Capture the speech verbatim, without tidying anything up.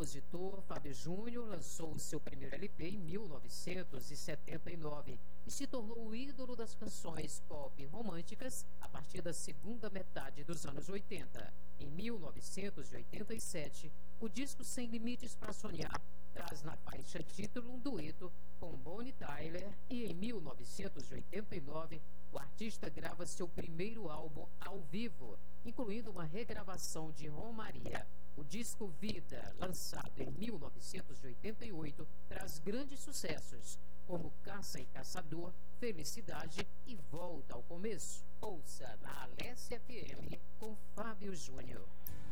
compositor Fábio Júnior lançou o seu primeiro L P em mil novecentos e setenta e nove e se tornou o ídolo das canções pop românticas a partir da segunda metade dos anos oitenta. Em mil novecentos e oitenta e sete, o disco Sem Limites para Sonhar traz na faixa título um dueto com Bonnie Tyler e em mil novecentos e oitenta e nove o artista grava seu primeiro álbum ao vivo, incluindo uma regravação de Romaria. O disco Vida, lançado em mil novecentos e oitenta e oito, traz grandes sucessos, como Caça e Caçador, Felicidade e Volta ao Começo. Ouça na Alessia F M com Fábio Júnior.